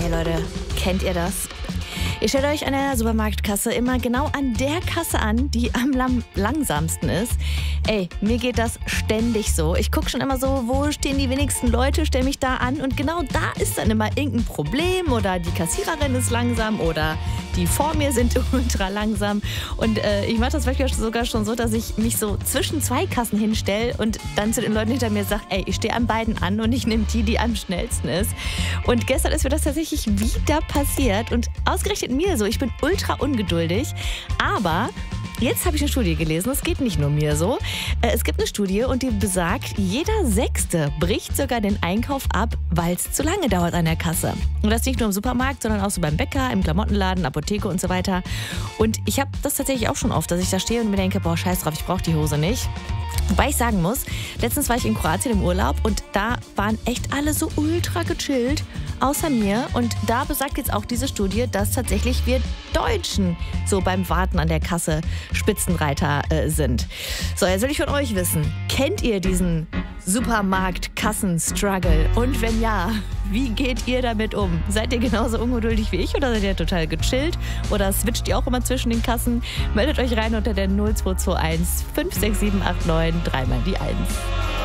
Hey Leute, kennt ihr das? Ihr stellt euch an der Supermarktkasse immer genau an der Kasse an, die am langsamsten ist. Ey, mir geht das ständig so. Ich gucke schon immer so, wo stehen die wenigsten Leute, stelle mich da an und genau da ist dann immer irgendein Problem oder die Kassiererin ist langsam oder die vor mir sind ultra langsam. Und ich mache das wirklich sogar schon so, dass ich mich so zwischen zwei Kassen hinstelle und dann zu den Leuten hinter mir sage, ey, ich stehe an beiden an und ich nehme die am schnellsten ist. Und gestern ist mir das tatsächlich wieder passiert und ausgerechnet mir so. Ich bin ultra ungeduldig, aber jetzt habe ich eine Studie gelesen, es geht nicht nur mir so. Es gibt eine Studie und die besagt, jeder Sechste bricht sogar den Einkauf ab, weil es zu lange dauert an der Kasse. Und das nicht nur im Supermarkt, sondern auch so beim Bäcker, im Klamottenladen, Apotheke und so weiter. Und ich habe das tatsächlich auch schon oft, dass ich da stehe und mir denke, boah, scheiß drauf, ich brauche die Hose nicht. Wobei ich sagen muss, letztens war ich in Kroatien im Urlaub und da waren echt alle so ultra gechillt, außer mir. Und da besagt jetzt auch diese Studie, dass tatsächlich wir Deutschen so beim Warten an der Kasse Spitzenreiter sind. So, jetzt will ich von euch wissen, kennt ihr diesen Supermarkt-Kassen-Struggle? Und wenn ja, wie geht ihr damit um? Seid ihr genauso ungeduldig wie ich oder seid ihr total gechillt? Oder switcht ihr auch immer zwischen den Kassen? Meldet euch rein unter der 0221 56789 3 mal die 1.